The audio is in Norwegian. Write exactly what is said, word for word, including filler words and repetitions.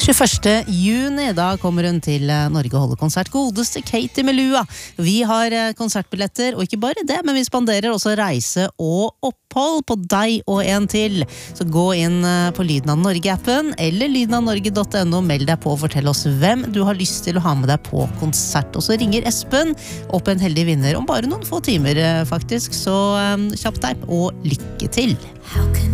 tjueførste juni, da kommer hun til Norge og holder konsert. Godeste Katie Melua. Vi har konsertbilletter, og ikke bare det, men vi spanderer også reise og opphold på deg og en til. Så gå inn på Lyden av Norge-appen, eller lyden av norge punktum no, meld deg på og fortell oss hvem du har lyst til å ha med deg på konsert. Og så ringer Espen opp en heldig vinner om bare noen få timer, faktisk. Så um, kjapp deg og lykke til.